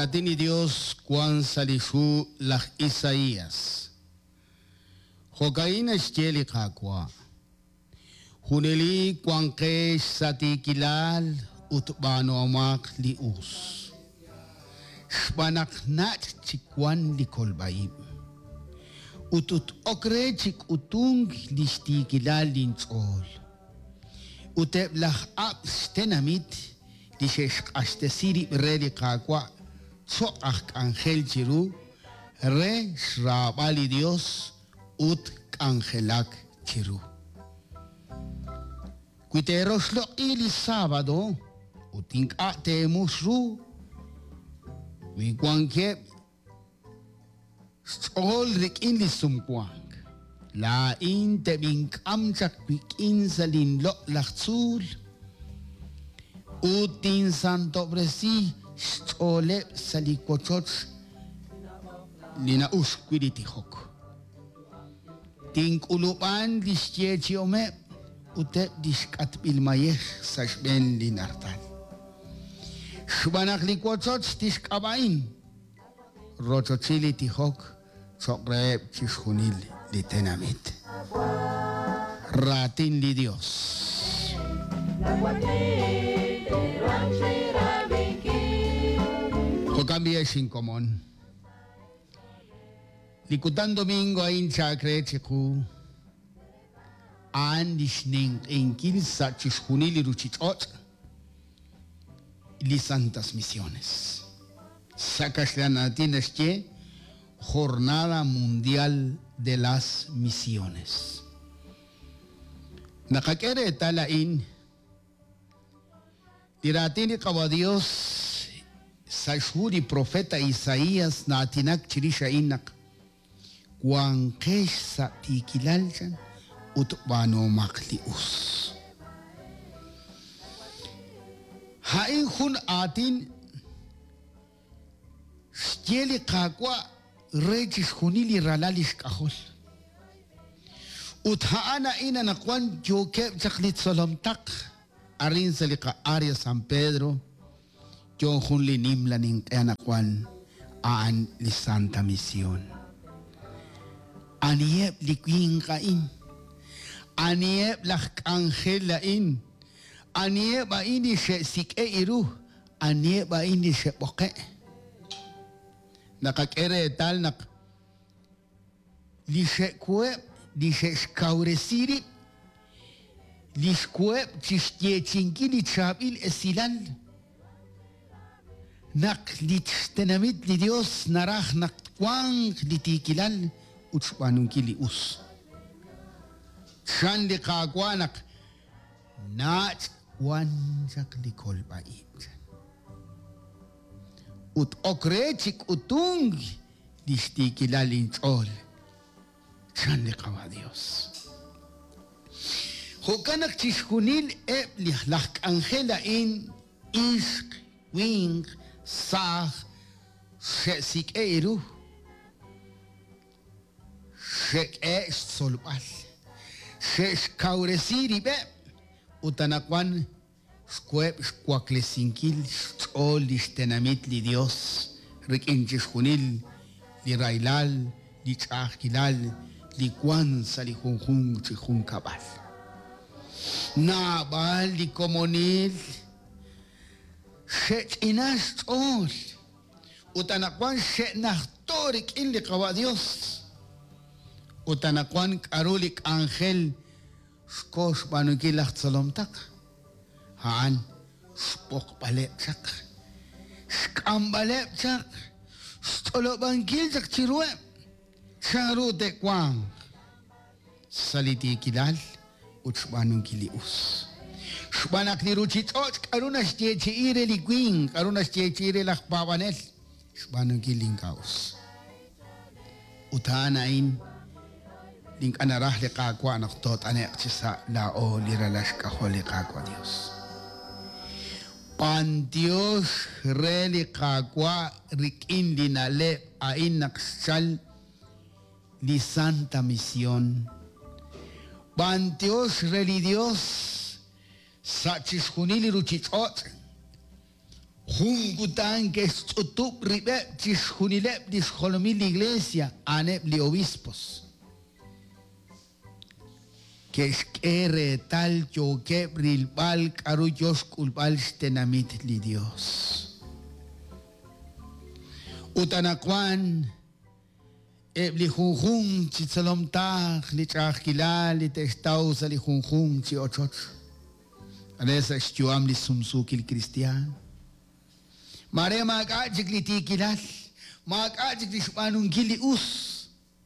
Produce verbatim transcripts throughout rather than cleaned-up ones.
Linatin ni Dios cuan salishu las Isaías. Jokaina shcheli kakwa. Huneli cuan kesh sati kilal utbano amak li us. Shbanak nat chikwan li kolbaib. Utut okre chik utung li shti kilal linchol. Uteb lah ab stenamit li shesh ashtesiri reli kakwa. So angel chiru re shrabali Dios ut angelak chiru. Cuiteros lo ili sábado utink ate musru wi kwanke all rik in li sumkwang la in te bink amchak bik in salin lo lachzul utin santo bresi ole salikochoch lina uskwiditi hok tink ulupan disjechi ome ute diskat bilmayeh sashben linartal shbanak likochoch tishkabain rochochili tihok sokreb chishunil litenamit ratin li Dios. Cambia sin común. Likutan domingo ain chakre cheku. Andis ning enkil sa chishunili ruchichot. Li santas misiones. Sacas la natinas que Jornada Mundial de las Misiones. Nakakere talain. Diratini kawa Dios. Sashuri profeta Isaías na atinak chirisha inak kuang kesh sa tikilaljan utbano maklius. Hain hun atin stjeli kakwa rejis hunili ralalish kahol. Uthaana ina nakwan jokeb chaklit solomtak arin salika area San Pedro. Yo hun linim laning enakwan aan li Santa Misión. Aniep likwing kain. Aniep lak angel lain. Aniep ba ini she sik e iru. Aniep ba ini she boke. Nakakere tal nak li she kuep, li she skauresiri, li kuep chistye chinki li chabil esilal. Nak litstenamit li Dios narah nak kwang litikilal utspanung kili us. Shan li kagwanak nat wanjak li kolbait. Ut okrechik utung listikilal inchol. Shan li kawa Dios. Hukanak chishkunil e lihlak angela in isk wing Sah sek eru sek e solbal sek kauresiri be utanakwan skweb skwaklesinkill ol listenamit li Dios rikinchis hunil li railal li chakilal li kwan sa li hunhung chihun kabal na bal li komonil Shet inas all. Utanakwan shet nahtorik in li kawa Dios. Utanakwan karulik angel skos banukilak salomtak. Haan spok balepsak. Skam balepsak. Stolobangkil sak chirwe. Charute kwang. Saliti kilal utsbanukilius. Shbanak ni ruchitot karuna stiechi li queen karuna stiechi lak bawanel shbanung kiling kaus utana in link anarah li kakwa naktot anek chisa lao li relash ka holi kakwa Dios pan Dios reli kakwa rikin linale ain naksal li Santa Misión pan Dios reli Dios Sachis hunili ruchitot Jungutan que estutup ribep chishunilep disholomil iglesia anep li obispos. Que es que tal yo que brilbal caruyos culpal stenamit li Dios. Utanacuan ebli junjun chitzalom tag li chakila li testausa li junjun chi ochot. Anesa estuam li sumsukil cristiano. Mare magajik li tikilal, magajik li shuanun gili us.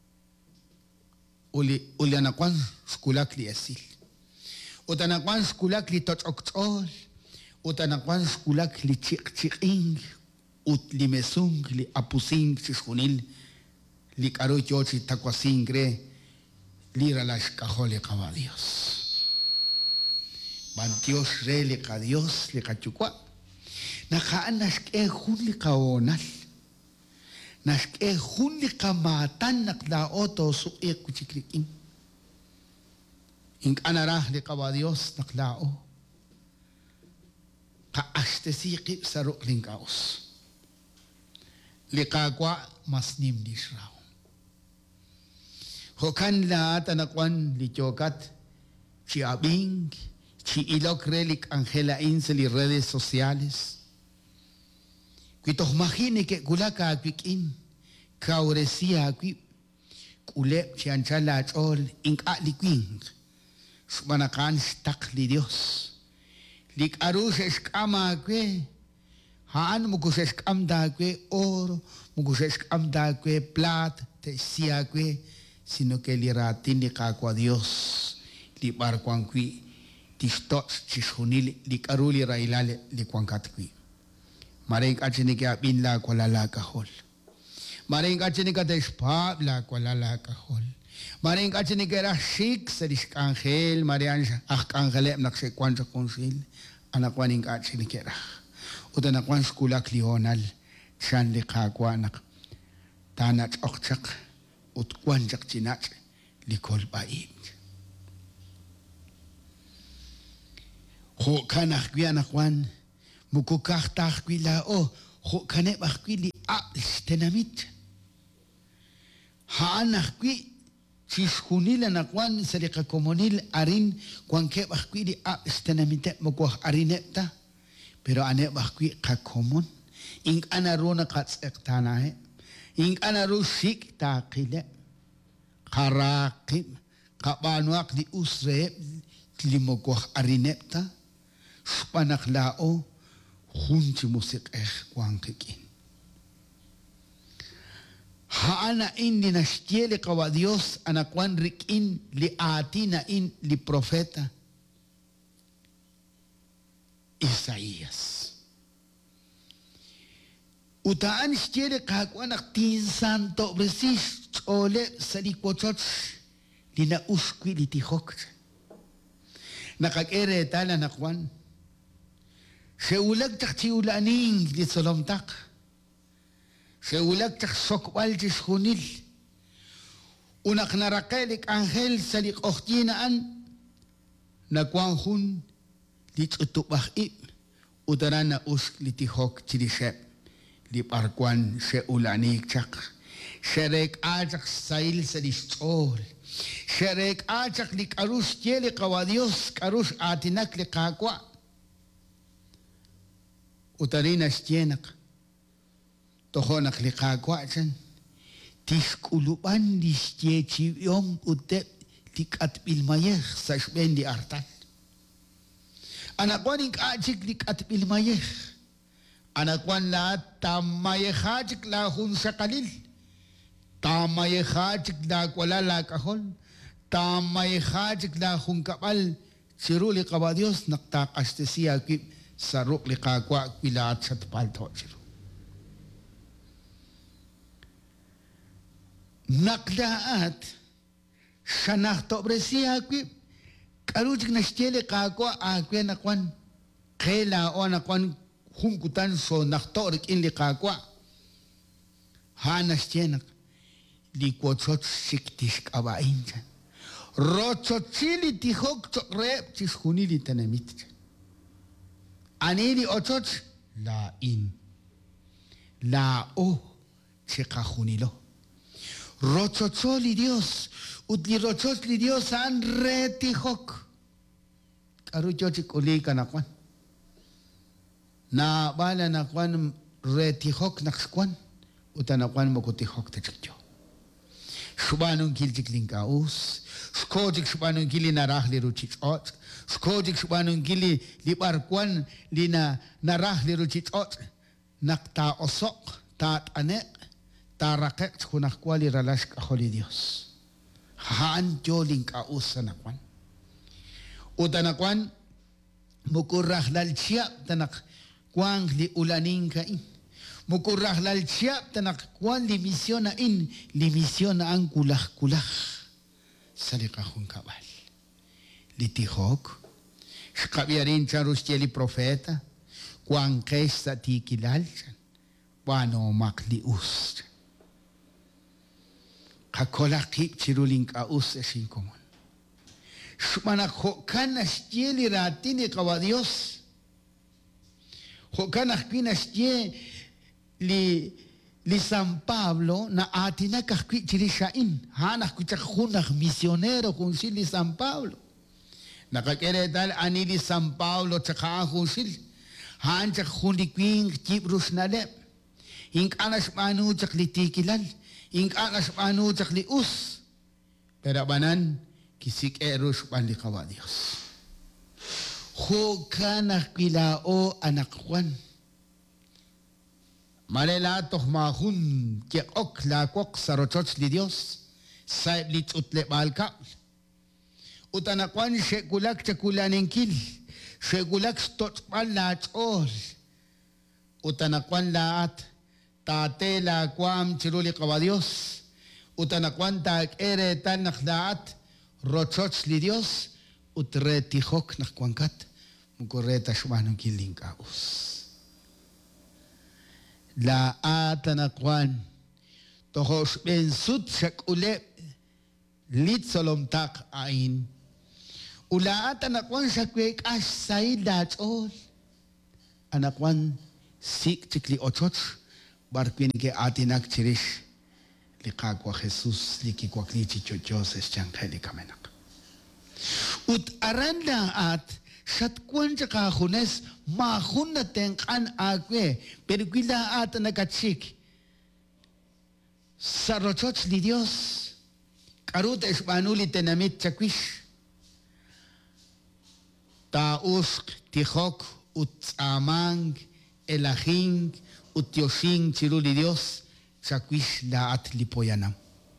Uli uli anakwan skulak li asil. Utanakwan skulak li tochokchol. Utanakwan skulak li chik chiking. Ut li mesung li apusing chishunil. Li karo yochi takwasingre. Li ralash kahole kawa Dios. Ban Dios re li ka Dios li kachukwa. Nakaan naske hunli kaonal. Naske hunli kamatan naklaoto su ekuchikrikin. Ink anarah li kawa Dios naklao. Ka ashtesiqib saruk linkaos. Li kagwa masnim disrao. Hokan lahat anakwan li chokat chi abing chi ilok relik angelain sa li redes sociales. Kuitoh mahini ke kulaka akwikin, kauresia akwip, kulep chianchala achol, ink atlikwing, sumanakan stak li Dios. Lik arus eskama akwe, haan mukus eskam da akwe oro, mukus eskam da akwe plat, te si akwe, sino que li ratin li kakwa Dios, li barkwankwi, tistos chishunil, li karuli railale li kwankatwi. Maring achinika bin la kwalala kahol. Maring achinika despab la kwalala kahol. Maring achinika rashik sa diskangel, marian arkangelep naksekwan sa konsil, anakwaning achinika rah. Uta nakwan skulak lional, siyan li kakwa nak tanat okchak, utkwan jak chinach, likol baib. Ho kanak anakwan, mukukah tahkwila oh ho kane bakwili a stenamit ha anakwi chishkunila nakwan salika komonil arin kwanke bakwili a stenamite mukuh arineta pero ane bakwi ka komon ing anaruna katsektana he ing anaru sik taqile qaraqim qabanwaq di usre limokuh arineta spanaklao Hunchi musik eh kwankikin. Haana indi nashtiele kawa Dios anakwan rikin li atina in li profeta Isaías. Utaan shtiele kakwan aktin santo bresis chole salikochoch li na uskwi li tihok. Nakakere tala nakwan. Seulag tak tiulaning di solomtak. Seulag tak sokwal di shunil. Unak narakelik anghel salik oktinaan. Nagwanghun di tutubahib. Udaran na usk li tihok chilishep. Li parkwan seulanik chak. Sherek ajak sail sa listol. Sherek ajak li karus tiele kawadios karus atinak li kakwa. Utarina stienak. Tohonak li kakwa dyan. Tiskulupan di stiechi yom utep likat bilmayeh sa shben di artal. Anakwan ing ajik likat bilmayeh. Anakwan lahat tamayehajik lahun sa kalil. Tamayehajik lakwala lakahol. Tamayehajik lahun kapal. Siruli kabadios naktakastesiya kip. Saruk li kakwa kwilaat sa tapal tochiro. Nakdaat siya naktobresi akwi karujik na stile kakwa akwi nakwan kaila o nakwan hungkutan so naktorik in li kakwa hana stienak li kwotsot siktis kawain dyan. Rotsot sili tihok tok rep tis hunili tanamit dyan. Anili otot la in la o chekajunilo rochocholi Dios utli rochochli Dios an retihok karucho chikuli kanakwan na bala nakwan retihok nakskwan utanakwan mokutihok techikyo Shubanun kiltik linkaus, skodik shubanun gili narahli ruchichot, skodik shubanun gili libarkwan lina narahli ruchichot, nakta osok, taat anek, tarakek kunakwali ralash kaholi Dios. Haan jo linkaus sanakwan. Utanakwan mukurah lalchiap tanak kwang li ulaning kain. Mukurah lal siap tanak kwan li misiona in li misiona ang kulah kulah salikahun kabal litihok shkabiarin charus jeli profeta kwan kesta tikilal wano makli us kakola kip chirulin ka us esin komon shumanak hokan asjeli ratini kawa Dios hokan akpin asjeli li li San Pablo na atina kahkwi chirishain hanak kuchakhunak misionero kun li San Pablo nakakere tal ani li San Pablo chaka husil han chakhuni kwing kibrus nale ink anas manu chaklitikilan ink anas manu chakli us pero banan kisik erus pan li kawa Dios ho kana kwila o anakwan Malela toh mahun ke ok la kok sarochoch li Dios saib li tutle balka utanakwan shekulak chekulanenkil shekulak stot palat ol utanakwan laat tate la kwam chiruli kawa Dios utanakwan tak ere tan nakhlaat rochoch li Dios utretihok nakwankat mukoreta shmanun kilinkaus La atanakwan tohos ben sut shakule lit solomtak ain ula atanakwan shakwek asay datol anakwan sik chikli ochoch barkwin ke atinak chirish likakwa Jesus likikwakli chichochos eschankheli kamenak ut aranda at Shatkuan chaka hunes mahun na tengkan agwe pero kila ata nakachik sa rochoch li Dios karuta espanuli tenamit chakwish tausk tihok utsamang elahing utyoshing chiruli Dios chakwish laat lipoyanam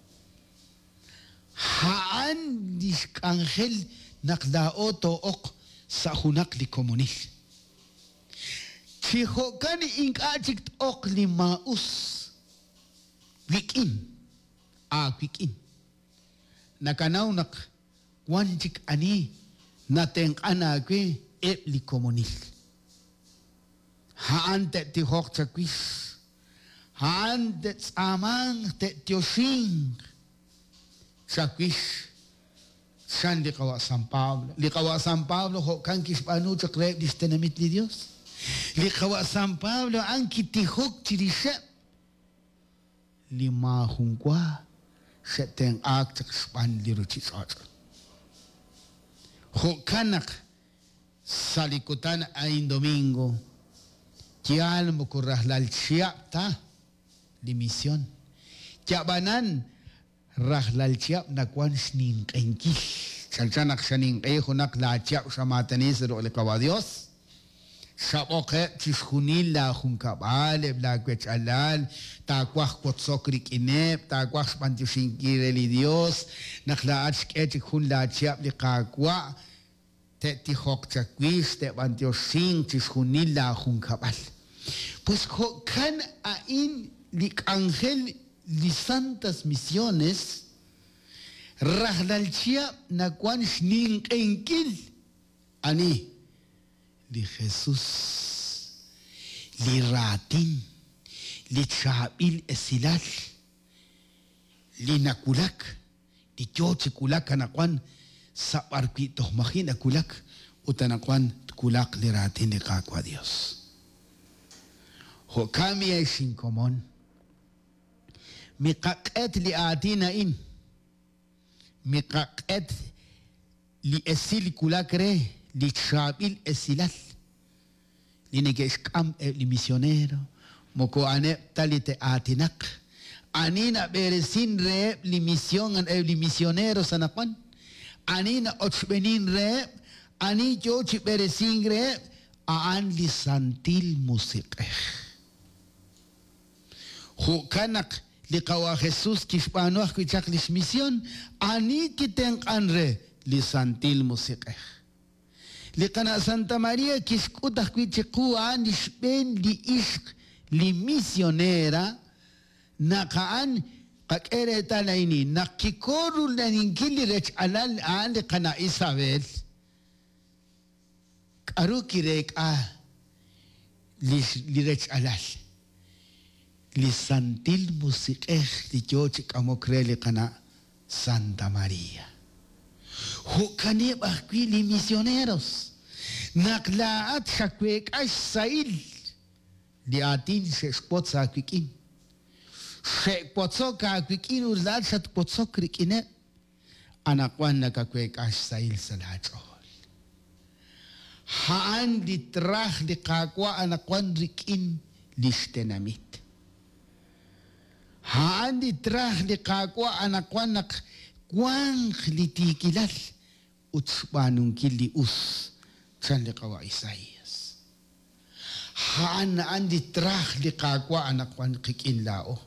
haan diskangel nakdao to ok sa hunak li komunil. Chihokan ink ajik ok li maus. Wikin. Ah, wikin. Nakanaw nak wanjik ani nateng anagwe ep li komunil. Haan te tihok chakwis. Haan te tsamang te tioshing. Chakwis. San likawa San Pablo. Likawa San Pablo ho kan kispanu chakrep distenamit li Dios. Likawa San Pablo ang kitihok chirisha. Lima hungkwa seteng ak chakspan li ruchisot. Ho kanak salikutan ay domingo. Kial mukurah lal siap ta li misyon. Kiabanan rahlal siap nakwan sning engki salchanak shaning e hunak la siap shamatanis ro le kawa Dios shaboke chishunil la hunkabale bla kwech alal ta kwah kotsokrik inep ta kwah spantishinkire li Dios nakla achke hun la siap li kakwa te ti hok chakwis te bantio sing chishunil la hunkabal pues kan ain lik angel Li santas misiones rahlalchia na kwan shning enkil ani li Jesus li ratin li chabil esilal li nakulak li chochi kulak na kwan sa parki toh mahina kulak utanakwan kulak li ratin ni kakwa Dios Ho kami ay sinkomon. Mikakit li atina in. Mikakit li esil kulakre li chabil esilal. Li negeskam li misionero. Moko ane talite atinak. Anina beresin re li mission an li misionero sanakwan. Anina ochbenin re. Ani yo beresin re. Aan li santil musik. Hukanak li kawa Jesus kishpano ak kichak lis mission. Ani kiteng anre li santil musik. Li kana Santa Maria kiskutak kichikuan li shpen li ishk li misionera nakaan kakere talaini nakikoru laninkili rech alal aan li kana Isabel karu kirek a li, li rech alal li santil musikeh li jochik amokre li kana Santa Maria hukane bakwi li misioneros naklaat shakwek ash sail di atin se spot sa kwikin se potso ka kwikin ulad sa potso krikine anakwan nakakwek ash sail sa lachol haan di trah di kakwa anakwan rikin listenamit haan di trah di kakwa anakwan nakwan litikilal utspanung kili us chan li kawa Isaias haan na andi trah li kakwa anakwan kikin lao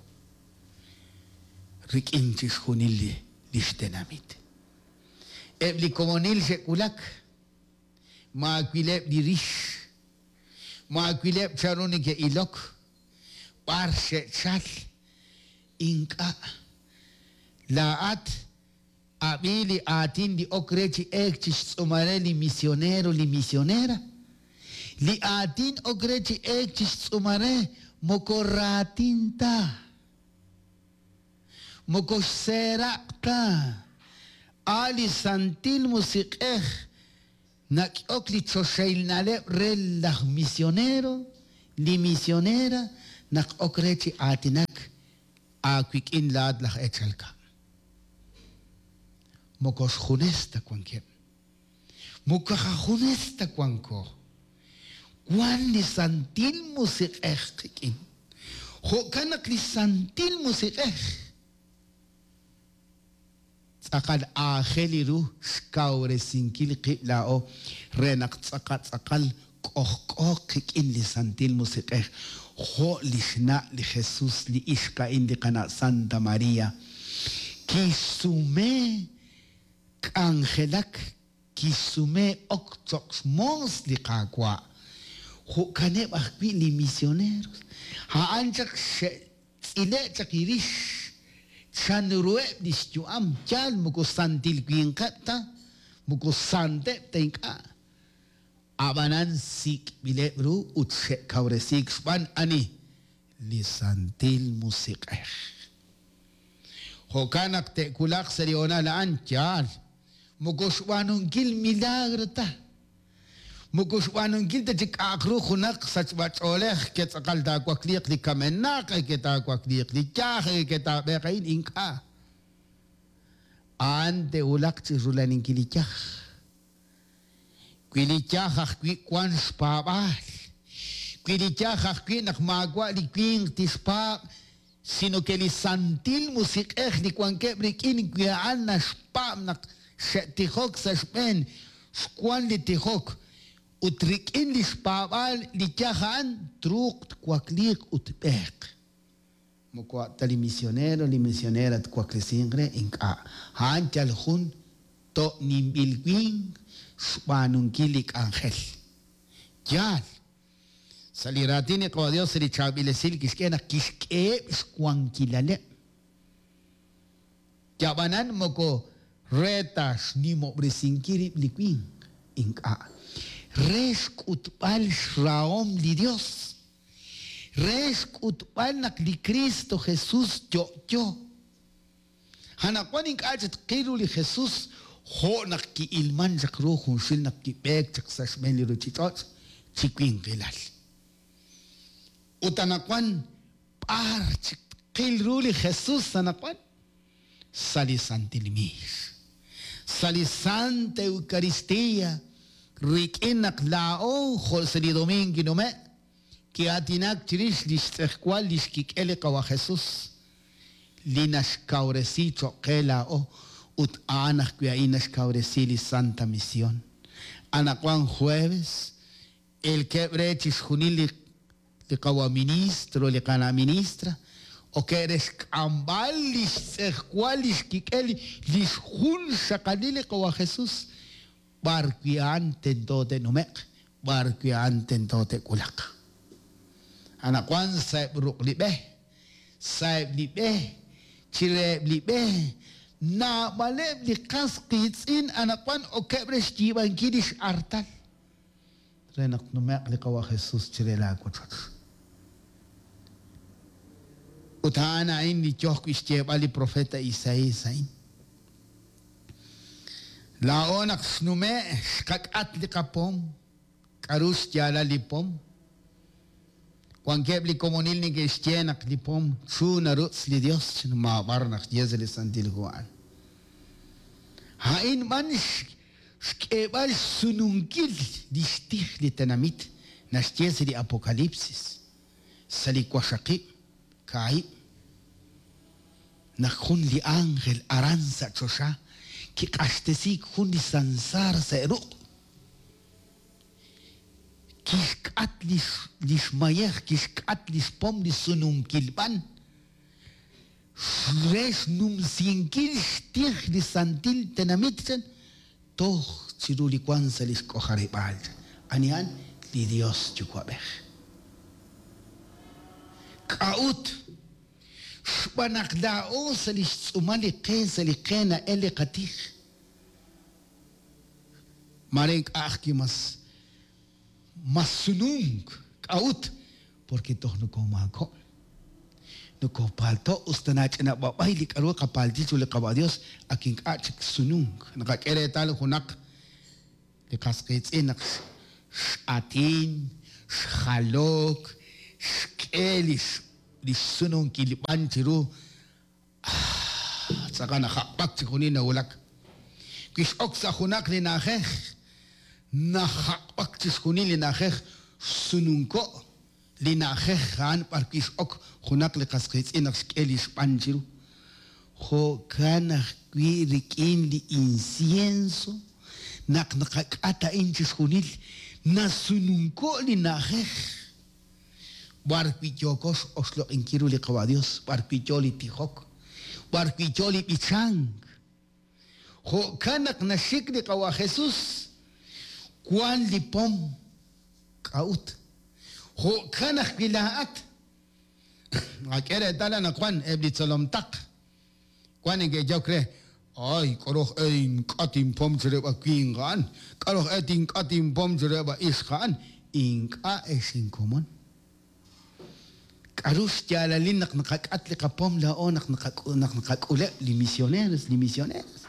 rikin chis hunili listenamit ebli komonil se kulak maakwilep di rish maakwilep charoni ke ilok par se chal inka laat abili atin di okrechi ekchis tsumare li misionero li misionera li atin okrechi ekchis tsumare mokoratinta mokoserakta ali santil musikeh nak okli choshail nale relah misionero li misionera nak okrechi atinak akwik in laad lah echalka mokos junesta kwanke mukaha junesta kwanko kwan li santil musik echikin ho kanak li santil musik ech tsakal akheliru skawre sinkil qiblao renak tsakat tsakal koh koh kikin li santil musik ech ho lishna li Jesus li ishka indi kana Santa Maria kisume Angelak kisume oktox mons li kakwa ho kane bakwi li misioneros ha anchak ile chakirish chanurue distuam chal muko santil kwinkata muko sante tenka abanan sik bile bru utse kawre sik span ani li santil musikeh ho kanak te kulak seriona la anchal Muguswanong gil milagro ta. Muguswanong gil ta jik akru khunak sachbach oleh ket akal da kwakliq li kamenak kita kwakliq li chah kita bekain inka. Ante ulak ci rulaning kilichah. Kilichah akwi kwan spabal. Kilichah akwi nak magwa li kwing tispa sino ke li santil musik eh li kwan kebrik in kwaan na spam nak tihok sa Spain, squan li tihok, utrik in li spabal li tiyahan, truk kwaklik utbek. Mukwa tali misionero, li misionera at kwaklisingre, inka, haan chalhun, to nimbilwing, spanung kilik angel. Yal, saliratin ikaw Diyos, li chabilesil, kiske na kiske, squan kilale. Yabanan mo ko, retas ni mo bresingkirip likwing inka res kutpal shraom li Dios res kutpal nak li Cristo Jesus yo yo hanakwan inka at kiru li Jesus ho nak ki ilman jak rohun sil nak ki pek jak sasmen li ruchitot chikwing kilal Utanakuan parch kilruli Jesús anakuan salisantilmis. Salisante Eucaristía rikinak lao José Domingo no me que atinak trish lisekual liskikele kawa Jesús linas kauresito kela o ut anak kuya inas kauresili Santa Misión anakuan jueves el que brechis junili le kawa ministro le kana ministra o que eres cambal lisekual liskikele lishun sakalile kawa Jesús barquiante tote numek barquiante tote kulak anakuan saib ruk libe saib libe chireb libe na maleb likas kitsin anakuan o kebres jiban kidish artal renak numek likawa Jesus chirela kutot utana ini joh kisteb ali profeta Isaías sain laonak snume kakat likapom karus jala lipom Juan Kebli comunil ni que estienak lipom su naruts li Dios ma barnak jezeli santil Juan hain man skebal sununkil distih li tanamit nasties li apocalipsis sali kwashaki kai nakhun li angel aranza chosha ki kastesik hun li sansar seru Kiskat lis lis mayer kiskat lis pom lis sunung kilpan res num sinkil stir lis santil tenamitsen toh ciruli kwanza lis koharibal anian li Dios chukwabeh kaut banak dao salis umali qesa li qena ele qatih marek akhkimas masunung kaut porque toh no komako no kopalto ustanach na babay li karo kapalti chule kaba Dios aking achik sunung nakakere tal hunak de kaskets inak atin halok skelis di sunung kilipan chiru saka nakakpak chikunin na ulak kishok sa hunak ni nakeh Nahakpak tiskunil linakeh sunungko linakeh han parkis ok hunak le kaskets inak skelis panjiru ho kana kwirikin li incienso nak nakakata inchis hunil na sunungko linakeh barquichokos oslo inkiru li kabadios barquicholi tihok barquicholi pichang ho kanak nashik li kawa Jesus Kuan lipom kaut ho kanak bilaat akere tala na kuan eblit solom tak kuan nge jokre ay koroh ein katim pom jere ba kingan koroh etin katim pom jere ba iskan inka esin komon karus jalalin nak nakakat li kapom laon nak nakakunak nakakule li misioneros li misioneros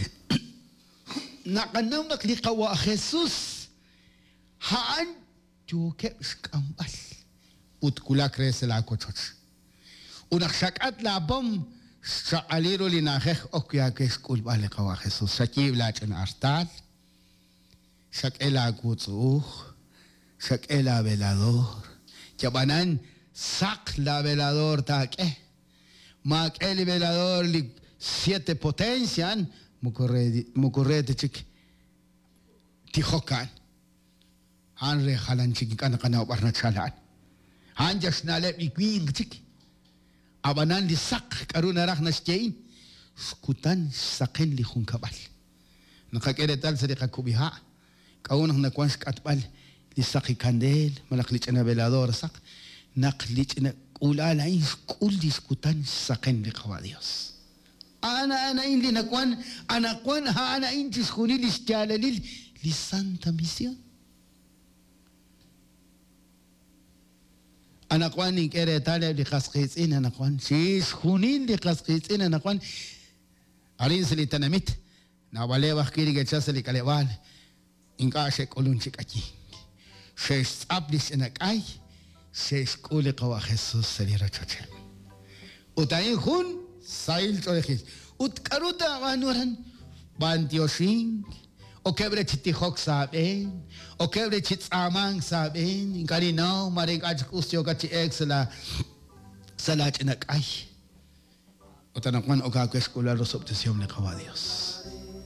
Nakanam naklikawa Jesus haan juke skambal utkula kresel akochoch unak shakat labom sa aliro linakeh okya ke skul bale kawa Jesus sakib lachen artal sak ela kutsuh sak ela velador chabanan sak la velador take mak el velador li siete potencian mukurete chik tihokan han re halan chik kana kana barna chalan han jasnale bikwing chik abanan li sak karuna rak nasjein skutan sakin li hunkabal nakakere tal sadi kakubiha kaunang nakwansk atbal li saki kandel malaklich na velador sak naklich na ulala in skul diskutan sakin li kawa Dios Ana ana in linakuan anakuan ha ana in tiskunil isjalalil li Santa Misión. Anakuan in kere tale li kaskits in anakuan si iskunil li kaskits in anakuan arin sili tanamit na walewah kiri gechasa li kalewal in ka she kolun chikaki she ablis inakay se escule kawa Jesús selira choche. Utayin hun sail cholekhil. Ut karuta anuran bantioshin. O kebre chitihok saben. O kebre chitsamang saben. Karinaw maring ajkusyo kachi exela salat inakay. Utanakwan o kakweskular los obsesión le kawa Dios.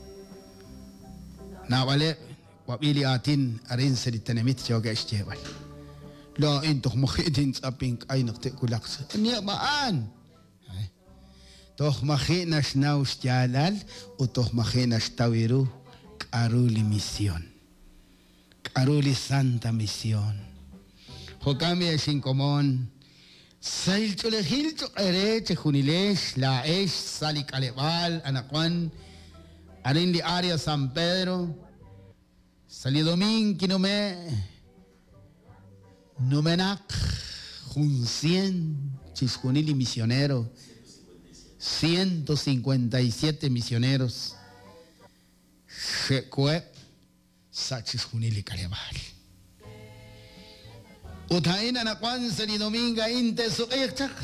Nawale wabili atin arin selitanemit joga istebal. Lo intok makhidin sa pink ay naktikulaks. Anya maan. Toh makhinas naus jalal o toh makhinas tawiru karuli misión. Karuli santa misión. Hokami asin komon. Sail chulehil chuk ere chejunilesh la esh salik alebal anakwan arin li área San Pedro sali domin kinome numenak jun cien chisjunili misionero ciento cincuenta y siete misioneros shekwe sa chisjunili kalebal Utahin anakwan sali dominga inte suqiyakchak.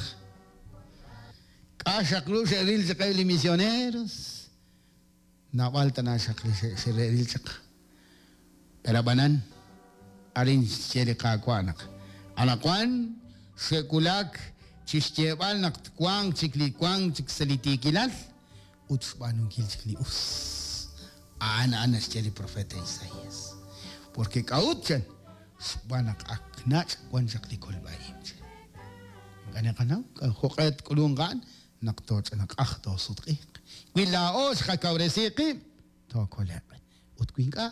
Kashaklu sheril chakayli misioneros. Nawalta na shakli sheril chak. Perabanan. Arin shere kakwanak. Anakwan sekulak chischebal nak kwang chikli kwang chik salitikilal. Utsbanung kil chikli us. Ana ana shere profeta Isaías. Porque kautchan. Banak aknach wanjak likol baim. Ganyan ka na, hukit kulungan, naktot nak akhto sutrik. Wilaos kakawresiki, to kolep. Utkwing ka,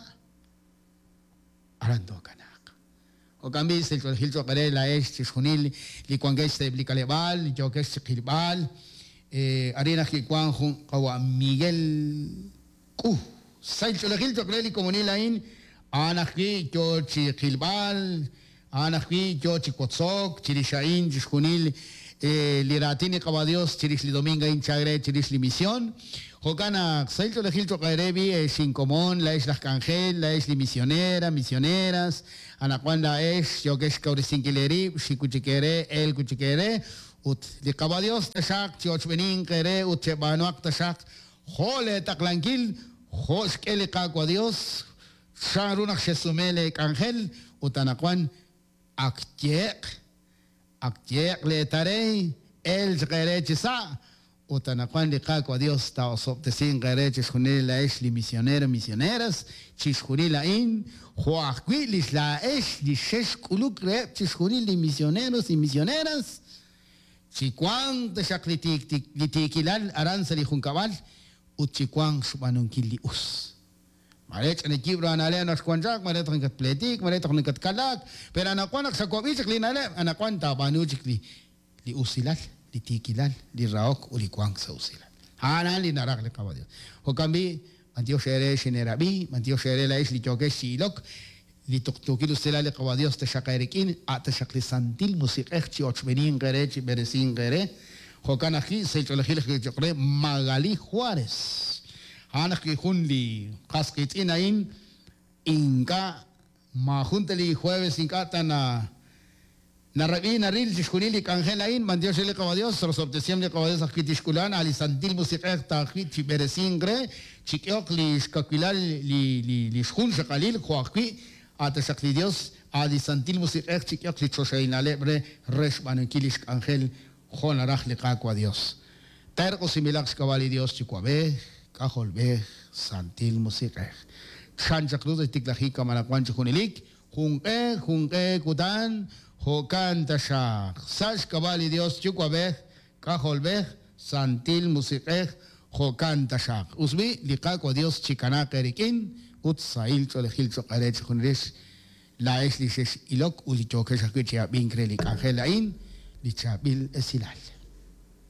arando ka na. O kami sil ko hilto kare la es chishunil, li kwanges te blikalebal, li jokes chikilbal, arena ki kwang kawa Miguel ku. Sil ko hilto kare li komunilain, Anakwi yo chikilbal, anakwi yo chikotzok, chirishain, chishkunil, liratini kabadios, chirisli dominga in chagre, chirisli misión. Hokana, Sailto de Hilto Kairebi, es incomún, la es las cangel, la es li misionera, misioneras, anacuanda es, yo que es caurisinquileri, shikuchikere, el kuchikere, ut li kabadios tashak, chiochbenin kere, ut chebanoak tashak, jole taklankil, joskele kakwa Dios, Sharunak Shesumele Angel, Utanakwan, Akjek, Akjek Letare, El Gerechisa, Utanakwan de Caco a Dios, Taosop de Sin Gereches, Junela Esli, misioneros, misioneras, Chisjurila In, Joaquilis la Esli, Sheshkuluk Rep, Chisjurili, misioneros y misioneras, Chiquan de Shaklitiquilal, Aranzali Juncabal, Uchiquan Subanunkili Us. Maret ane kibro anale anak kwanjak maret ringat pletik maret ringat kalak pero anak kwanak sa kwabicik li nale anak kwanta banucik li li usilal li tikilal li raok uli kwang sa usilal hanan li narak li kawadio hokambi mantio shere shinerabi mantio shere la is li choke silok li tuktukil usilal li kawadio sta shakarikin ata shakli santil musiqech chi ochbenin gere chi beresin gere hokanaki se cholahil ki chokre Magali Juárez anak ki hunli kaskit inain inka mahuntali jueves inka na narabi naril tishkunili kangelain mandio shele kabadios rosobtesiam le kabadios akitishkulan ali santil musiqek taqit chiberesingre chikyok li shkakilal li li li shkun shakalil khoaqi ata shakli dios ali santil musiqek chikyok li choshainale bre resh banukilish kangel khonarach li qaqwa dios terqo similax kabali dios chikwabe Kaholbe, Santil Musique. Santa Cruz de Ticlajica, Manacuancho, Junilik, Junque, Junque, Kutan, Jocan Tashak, Sash Cabali Dios, Chuquabe, Kaholbe, Santil Musique, Jocan Tashak. Usbi, Licaco Dios, Chicana, Kerikin, Utsail, Cholehil, Chocarech, Junris, La Eslises, Ilok, Ulichoque, Shakucha, Bincrelic, Angelain, Lichabil, Esilal.